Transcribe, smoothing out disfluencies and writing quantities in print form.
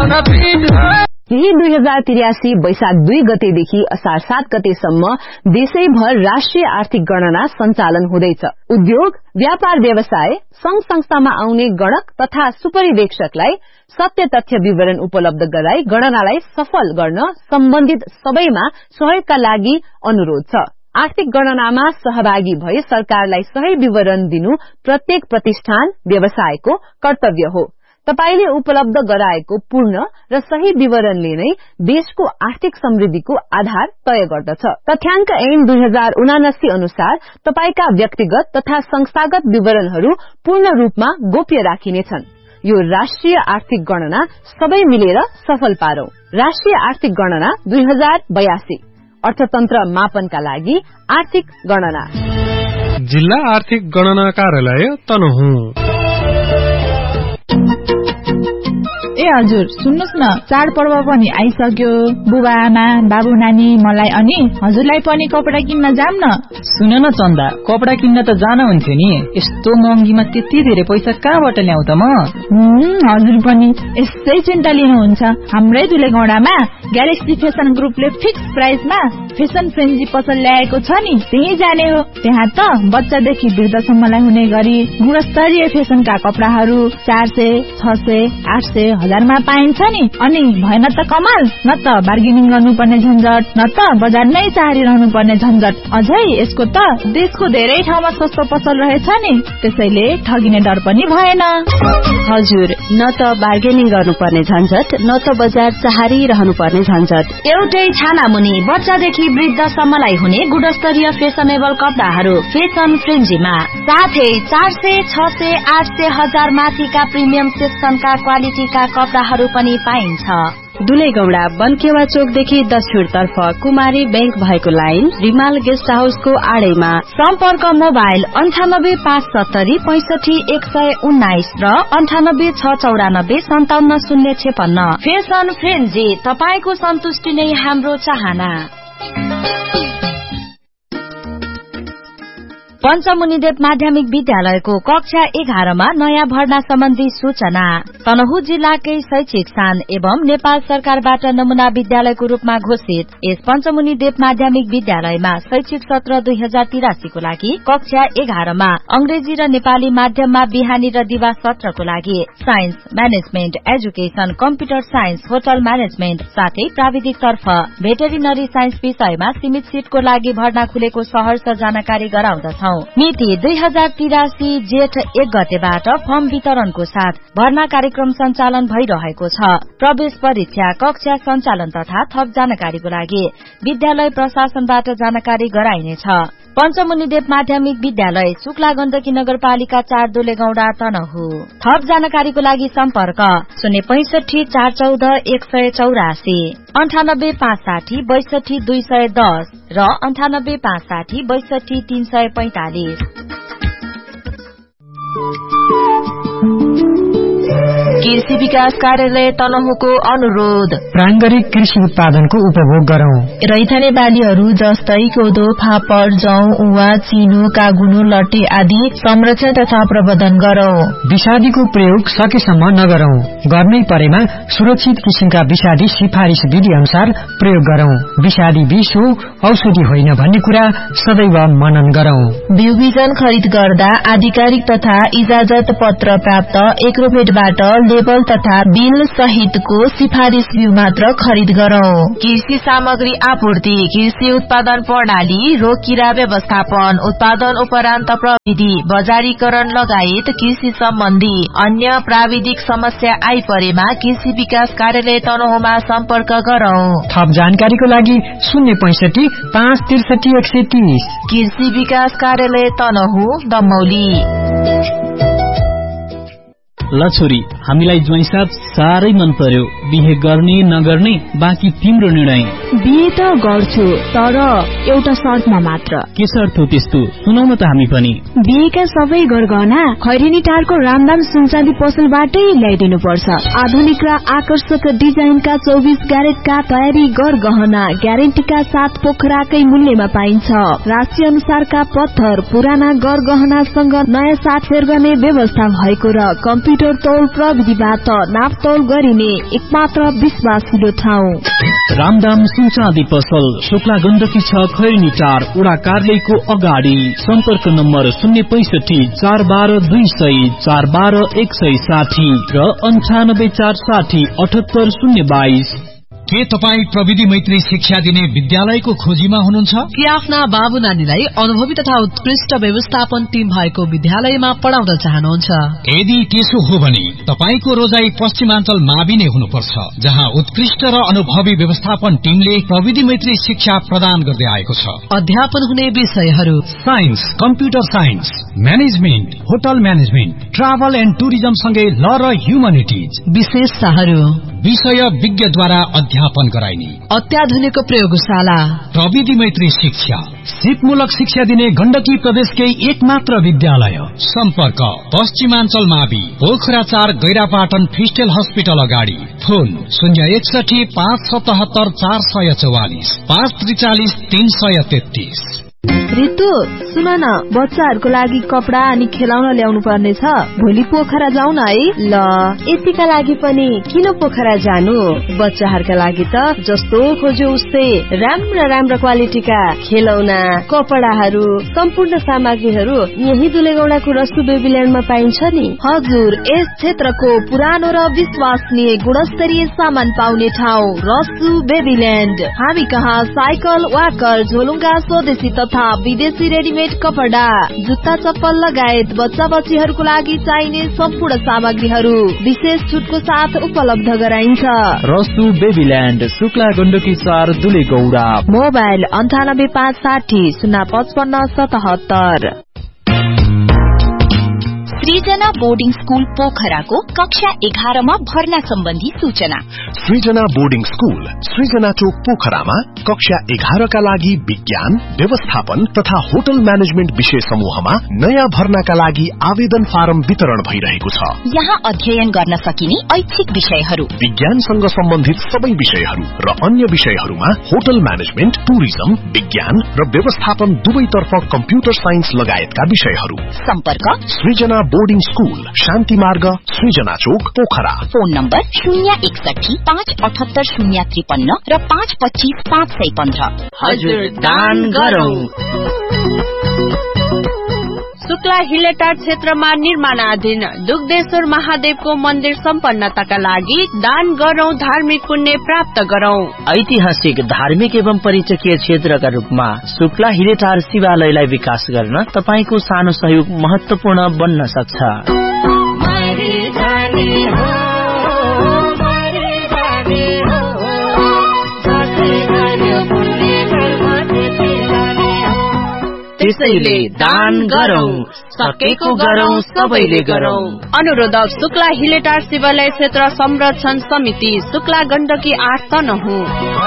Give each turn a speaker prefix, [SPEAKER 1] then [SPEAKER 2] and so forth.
[SPEAKER 1] यही 2083 वैशाख 2 गतेदेखि असार 7 गतेसम्म देशैभर राष्ट्रिय आर्थिक गणना सञ्चालन हुँदैछ। उद्योग, व्यापार व्यवसाय, संघ संस्थामा आउने गणक तथा सुपरिवेक्षकलाई सत्य तथ्य विवरण उपलब्ध गराई गणनालाई सफल गर्न सम्बन्धित सबैमा सहयोगका लागि अनुरोध छ। आर्थिक गणनामा सहभागी भई सरकारलाई सही विवरण दिनु प्रत्येक प्रतिष्ठान, व्यवसायको कर्तव्य हो। तपाईले उपलब्ध गराएको पूर्ण र सही विवरणले नै देशको आर्थिक समृद्धिको आधार तय गर्दछ। तथ्याङ्क ऐन 2079 अनुसार तपाईका व्यक्तिगत तथा संस्थागत विवरणहरू पूर्ण रूपमा गोप्य राखिनेछन्। यो राष्ट्रिय आर्थिक गणना सबै मिलेर सफल पारौं। राष्ट्रिय आर्थिक गणना 2082 अर्थतन्त्र मापनका लागि आर्थिक गणना।
[SPEAKER 2] जिल्ला आर्थिक गणना कार्यालय तनहुँ।
[SPEAKER 3] ए हजुर, सुन्नुस् न, चाडपर्व पनि आइसक्यो। बुबा आमा, बाबु नानी, मलाई अनि हजुरलाई पनि कपडा किन्न जाम न।
[SPEAKER 4] सुन न चन्दा, कपडा किन्न त जान हुन्थ्यो नि। यस्तो महँगीमा त्यति धेरै पैसा कहाँबाट ल्याउ त म?
[SPEAKER 3] हजुर पनि यसै चिन्ता लिनुहुन्छ। हाम्रै दुलेगौडामा ग्यालेक्सी फेसन ग्रुपले फिक्स प्राइसमा फेसन फ्रेन्जी पसल ल्याएको छ नि, त्यही जाने हो। त्यहाँ त बच्चादेखि वृद्धसम्मलाई हुने गरी गुणस्तरीय फेसनका कपडाहरू 400, 600, 800, 1000 मा पाइन्छ नि। अनि भएन त कमाल, न त बार्गेनिङ गर्नुपर्ने झन्झट, न त बजार नै चाहरिरहनु पर्ने झन्झट। अझै यसको त देशको धेरै ठाउँमा सस्तो पसल रहेछ नि, त्यसैले ठगिने डर पनि भएन।
[SPEAKER 1] हजुर, न त बार्गेनिङ गर्नुपर्ने झन्झट, न त बजार चाहरिरहनु पर्ने झन्झट।
[SPEAKER 5] एउटै छाना मुनि बच्चादेखि वृद्धसम्मलाई हुने गुणस्तरीय फेसनेबल कपडाहरू फेसन फ्रेन्जीमा, साथै 400, 600, 800, 1000 माथिका प्रिमियम सेक्सनका क्वालिटीका कपडाहरू पनि पाइन्छ।
[SPEAKER 1] दुलेगौडा बनकेवा चोकदेखि दक्षिण तर्फ कुमारी बैंक भएको लाइन रिमाल गेस्ट हाउसको आडैमा।
[SPEAKER 5] सम्पर्क मोबाइल 9857 65 119 र 98 694 57 056। फेसन फ्रेन्जी, तपाईको सन्तुष्टि नै हाम्रो चाहना। पञ्चमुनिदेव माध्यमिक विद्यालयको कक्षा 11 मा नयाँ भर्ना सम्बन्धी सूचना। तनहुँ जिल्लाकै शैक्षिक स्थान एवं नेपाल सरकारबाट नमूना विद्यालयको रूपमा घोषित यस पञ्चमुनिदेव माध्यमिक विद्यालयमा शैक्षिक सत्र 2083 को लागि कक्षा 11 मा अंग्रेजी र नेपाली माध्यममा बिहानी र दिवा सत्रको लागि science, management, education, computer science, hotel management साथै प्राविधिक तर्फ भेटरिनरी साइन्स विषयमा सीमित सीटको लागि भर्ना खुलेको सहर्ष जानकारी गराउँदछौ। मिति 2083 जेठ 1 गतेबाट फर्म वितरणको साथ भर्ना कार्यक्रम सञ्चालन भइरहेको छ। प्रवेश परीक्षा, कक्षा सञ्चालन तथा थप जानकारीको लागि विद्यालय प्रशासनबाट जानकारी गराइनेछ। पञ्चमुनिदेव माध्यमिक विद्यालय शुक्ला गण्डकी नगरपालिका 4 दुलेगौडा तनहुँ। थप जानकारीको लागि सम्पर्क 065 414 184, 98 560 62 210 र 98 560 62 345।
[SPEAKER 6] कृषि विकास कार्यालय तनहुँको अनुरोध,
[SPEAKER 7] प्राङ्गरिक कृषि उत्पादनको उपभोग गरौं।
[SPEAKER 6] रैथाने बालीहरू जस्तै कोदो, फापर, जौ, उवा, चिनो, कागुनो, लट्टे आदि संरक्षण तथा प्रबन्धन गरौं।
[SPEAKER 7] विषादीको प्रयोग सकेसम्म नगरौं। गर्नै परेमा सुरक्षित किसिमका विषादी सिफारिस विधि अनुसार प्रयोग गरौं। विषादी विष हो, औषधि होइन भन्ने कुरा सदैव मनन गरौं।
[SPEAKER 6] बिउ बिजन खरिद गर्दा आधिकारिक तथा इजाजत पत्र प्राप्त एग्रोभेटबाट लेबल तथा बिल सहितको सिफारिस बिउ मात्र खरिद गरौं। कृषि सामग्री आपूर्ति, कृषि उत्पादन प्रणाली, रोग किरा व्यवस्थापन, उत्पादन उपरान्त प्रविधि, बजारीकरण लगायत कृषि सम्बन्धी अन्य प्राविधिक समस्या आइपरेमा कृषि विकास कार्यालय तनहुँमा सम्पर्क गरौं।
[SPEAKER 7] थप जानकारीको लागि 065 563 130।
[SPEAKER 6] कृषि विकास कार्यालय तनहुँ, दमौली।
[SPEAKER 4] ल छोरी, हामीलाई ज्वाइँसाथ साह्रै मन पर्यो। बिहे गर्ने नगर्ने बाँकी तिम्रो निर्णय।
[SPEAKER 8] बिहे त गर्छु, तर एउटा शर्तमा मात्र।
[SPEAKER 4] के शर्त हो त्यस्तो? सुनाउन त हामी पनि।
[SPEAKER 8] बिहेका सबै गरगहना खैरेनी टारको रामदाम सुनचाँदी पसलबाटै ल्याइदिनु पर्छ। आधुनिक र आकर्षक डिजाइनका 24 क्यारेटका तयारी गरगहना ग्यारेन्टीका साथ पोखराकै मूल्यमा पाइन्छ। राशि अनुसारका पत्थर, पुराना गरगहनासँग नयाँ साथ फेर गर्ने व्यवस्था भएको र कम्प्युटर मिटर तौल प्रविधिबाट नापतौल गरिने एकमात्र विश्वासिलो ठाउँ
[SPEAKER 4] रामदाम सुनचाँदी पसल शुक्ला गण्डकी 6 खैरनी टार उडा कार्यालयको अगाडि सम्पर्क नम्बर 065 412 200 412 160 र 98460 78022।
[SPEAKER 9] के तपाईँ प्रविधि मैत्री शिक्षा दिने विद्यालयको खोजीमा हुनुहुन्छ
[SPEAKER 10] कि आफ्ना बाबु नानीलाई अनुभवी तथा उत्कृष्ट व्यवस्थापन टिम भएको विद्यालयमा पढाउन चाहनुहुन्छ?
[SPEAKER 9] यदि त्यसो हो भने तपाईको रोजाई पश्चिमाञ्चल मावि नै हुनुपर्छ, जहाँ उत्कृष्ट र अनुभवी व्यवस्थापन टिमले प्रविधि मैत्री शिक्षा प्रदान गर्दै आएको छ।
[SPEAKER 10] अध्यापन हुने विषयहरू
[SPEAKER 9] science, computer science, management, hotel management, travel and tourism सँगै ल र ह्युमनिटिज।
[SPEAKER 10] विशेषताहरू
[SPEAKER 9] विषय विज्ञद्वारा अध्यापन गराइने
[SPEAKER 10] अत्याधुनिक प्रयोगशाला,
[SPEAKER 9] प्रविधि मैत्री शिक्षा,
[SPEAKER 2] सिपमूलक शिक्षा दिने गण्डकी प्रदेशकै एकमात्र विद्यालय।
[SPEAKER 9] सम्पर्क पश्चिमाञ्चल मावि पोखरा 4 गैरापाटन फिस्टेल हस्पिटल अगाडि। फोन 061 577 444 543 333।
[SPEAKER 8] रितु सुन न, बच्चाहरूको लागि कपडा अनि खेलाउन ल्याउनु पर्ने छ। भोलि पोखरा जाऊ न है।
[SPEAKER 1] ल यतिका लागि पनि किन पोखरा जानु? बच्चाहरूका लागि त जस्तो खोज्यो उस्तै राम्रा क्वालिटीका खेलौना, कपडाहरू, सम्पूर्ण सामग्रीहरू यही दुलेगौडाको रसु बेबील्यान्डमा पाइन्छ नि।
[SPEAKER 8] हजुर, यस क्षेत्रको पुरानो र विश्वसनीय गुणस्तरीय सामान पाउने ठाउँ रसु बेबील्यान्ड। हामी कहाँ साइकल, वाकर, झोलुङ्गा, स्वदेशी तथा विदेशी रेडिमेड कपडा, जुत्ता, चप्पल लगायत बच्चा बच्चीहरूको लागि चाहिने सम्पूर्ण सामग्रीहरू विशेष छुटको साथ उपलब्ध गराइन्छ।
[SPEAKER 11] रसु बेबील्यान्ड, शुक्ला गण्डकी 4 दुलेगौडा।
[SPEAKER 8] मोबाइल 98560 055 77।
[SPEAKER 12] सृजना बोर्डिङ स्कूल पोखराको कक्षा 11 मा भर्ना सम्बन्धी सूचना।
[SPEAKER 13] सृजना बोर्डिङ स्कूल सृजना चोक पोखरामा कक्षा 11 का लागि विज्ञान, व्यवस्थापन तथा होटल म्यानेजमेन्ट विषय समूहमा नयाँ भर्नाका लागि आवेदन फारम वितरण भइरहेको छ।
[SPEAKER 12] यहाँ अध्ययन गर्न सकिने ऐच्छिक विषयहरू
[SPEAKER 13] विज्ञानसँग सम्बन्धित सबै विषयहरू र अन्य विषयहरूमा होटल म्यानेजमेन्ट, टुरिज्म, विज्ञान र व्यवस्थापन दुवैतर्फ कम्प्युटर साइन्स लगायतका विषयहरू।
[SPEAKER 12] सम्पर्क
[SPEAKER 13] सृजना बोर्डिङ स्कूल, शान्ति मार्ग, सृजना चोक, पोखरा।
[SPEAKER 12] फोन नम्बर 061 578 053 र 525 515।
[SPEAKER 14] हजुर दान गरौँ।
[SPEAKER 15] शुक्ला हिलेटार क्षेत्रमा निर्माणाधीन दुग्धेश्वर महादेवको मन्दिर सम्पन्नताका लागि दान गरौं, धार्मिक पुण्य प्राप्त गरौं।
[SPEAKER 14] ऐतिहासिक, धार्मिक एवं पर्यटकीय क्षेत्रका रूपमा शुक्ला हिलेटार शिवालयलाई विकास गर्न तपाईको सानो सहयोग महत्वपूर्ण बन्न सक्छ। त्यसैले दान गरौं, सकेको गरौं, सबैले गरौं।
[SPEAKER 15] अनुरोधक शुक्ला हिलेटार शिवालय क्षेत्र संरक्षण समिति, शुक्ला गण्डकी 8 तनहुँ।